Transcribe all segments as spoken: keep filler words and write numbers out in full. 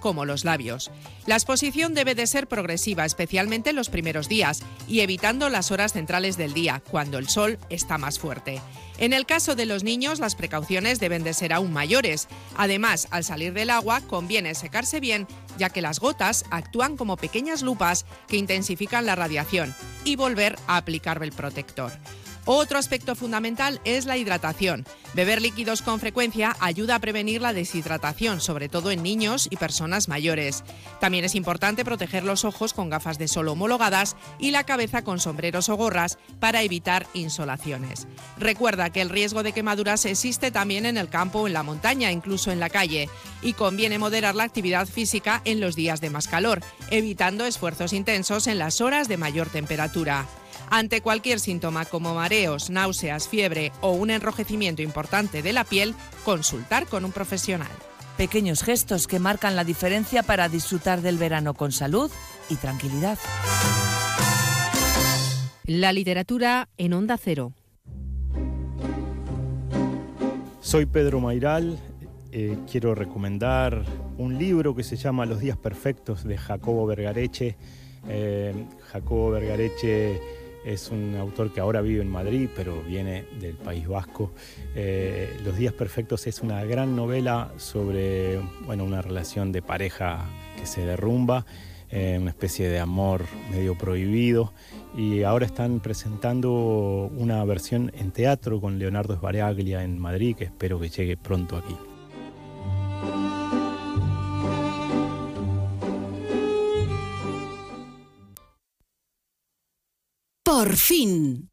como los labios. La exposición debe de ser progresiva, especialmente en los primeros días, y evitando las horas centrales del día, cuando el sol está más fuerte. En el caso de los niños, las precauciones deben de ser aún mayores. Además, al salir del agua, conviene secarse bien, ya que las gotas actúan como pequeñas lupas que intensifican la radiación, y volver a aplicar el protector. Otro aspecto fundamental es la hidratación. Beber líquidos con frecuencia ayuda a prevenir la deshidratación, sobre todo en niños y personas mayores. También es importante proteger los ojos con gafas de sol homologadas y la cabeza con sombreros o gorras para evitar insolaciones. Recuerda que el riesgo de quemaduras existe también en el campo o en la montaña, incluso en la calle, y conviene moderar la actividad física en los días de más calor, evitando esfuerzos intensos en las horas de mayor temperatura. Ante cualquier síntoma como mareos, náuseas, fiebre o un enrojecimiento importante de la piel, consultar con un profesional. Pequeños gestos que marcan la diferencia para disfrutar del verano con salud y tranquilidad. La literatura en Onda Cero. Soy Pedro Mairal. Eh, quiero recomendar un libro que se llama Los días perfectos de Jacobo Vergareche. Eh, Jacobo Vergareche es un autor que ahora vive en Madrid, pero viene del País Vasco. Eh, Los días perfectos es una gran novela sobre, bueno, una relación de pareja que se derrumba, eh, una especie de amor medio prohibido. Y ahora están presentando una versión en teatro con Leonardo Sbaraglia en Madrid, que espero que llegue pronto aquí. Por fin.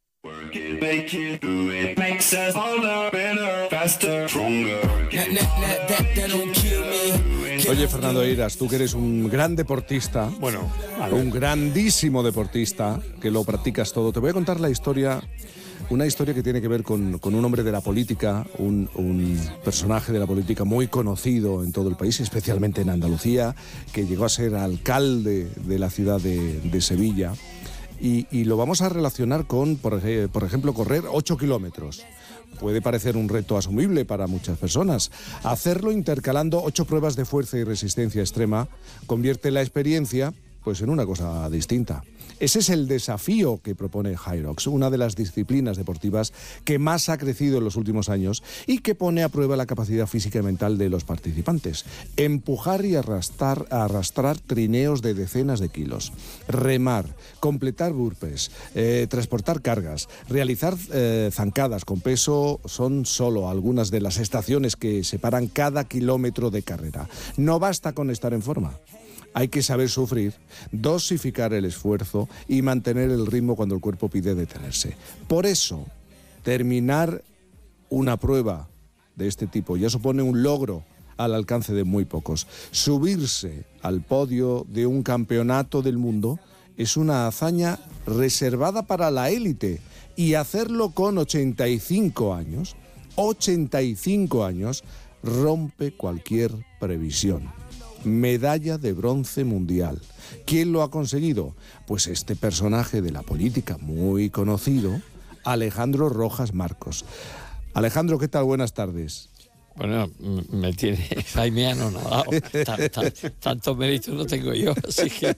Oye, Fernando Eiras, tú que eres un gran deportista, bueno, un grandísimo deportista, que lo practicas todo, te voy a contar la historia, una historia que tiene que ver con, con un hombre de la política, un, un personaje de la política muy conocido en todo el país, especialmente en Andalucía, que llegó a ser alcalde de la ciudad de, de Sevilla. Y, y lo vamos a relacionar con, por, por ejemplo, correr ocho kilómetros. Puede parecer un reto asumible para muchas personas. Hacerlo intercalando ocho pruebas de fuerza y resistencia extrema convierte la experiencia pues, en una cosa distinta. Ese es el desafío que propone Hyrox, una de las disciplinas deportivas que más ha crecido en los últimos años y que pone a prueba la capacidad física y mental de los participantes. Empujar y arrastrar, arrastrar trineos de decenas de kilos, remar, completar burpees, eh, transportar cargas, realizar eh, zancadas con peso son solo algunas de las estaciones que separan cada kilómetro de carrera. No basta con estar en forma. Hay que saber sufrir, dosificar el esfuerzo y mantener el ritmo cuando el cuerpo pide detenerse. Por eso, terminar una prueba de este tipo ya supone un logro al alcance de muy pocos. Subirse al podio de un campeonato del mundo es una hazaña reservada para la élite y hacerlo con ochenta y cinco años, ochenta y cinco años, rompe cualquier previsión. Medalla de bronce mundial. ¿Quién lo ha conseguido? Pues este personaje de la política muy conocido, Alejandro Rojas Marcos. Alejandro, ¿qué tal? Buenas tardes. Bueno, me tiene Jaime anonadado. Tan, tan, tantos méritos no tengo yo, así que...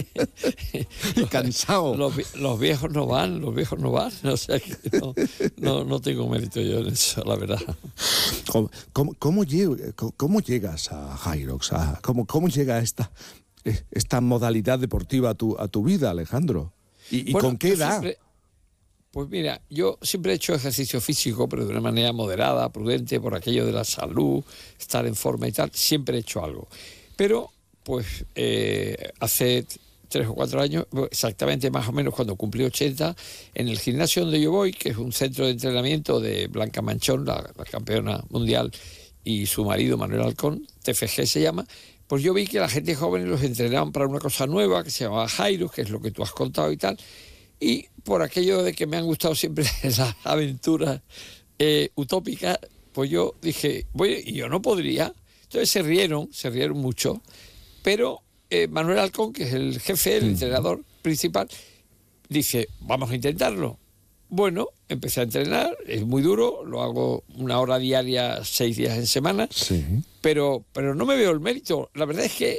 Cansado. Los, los viejos no van, los viejos no van. O sea que no, no, no tengo mérito yo en eso, la verdad. ¿Cómo, cómo, cómo, cómo llegas a Hyrox? ¿Cómo, ¿Cómo llega esta, esta modalidad deportiva a tu, a tu vida, Alejandro? ¿Y, y bueno, con qué edad? Siempre... Pues mira, yo siempre he hecho ejercicio físico, pero de una manera moderada, prudente, por aquello de la salud, estar en forma y tal, siempre he hecho algo. Pero, pues, eh, hace tres o cuatro años, exactamente más o menos cuando cumplí ochenta, en el gimnasio donde yo voy, que es un centro de entrenamiento de Blanca Manchón, la, la campeona mundial, y su marido Manuel Halcón, T F G se llama, pues yo vi que la gente joven los entrenaban para una cosa nueva, que se llamaba Hyrox, que es lo que tú has contado y tal, y por aquello de que me han gustado siempre las aventuras eh, utópicas, pues yo dije, voy, y yo no podría. Entonces se rieron, se rieron mucho, pero eh, Manuel Halcón, que es el jefe, el entrenador principal, dice, vamos a intentarlo. Bueno, empecé a entrenar, es muy duro, lo hago una hora diaria, seis días en semana, sí. pero, pero no me veo el mérito. La verdad es que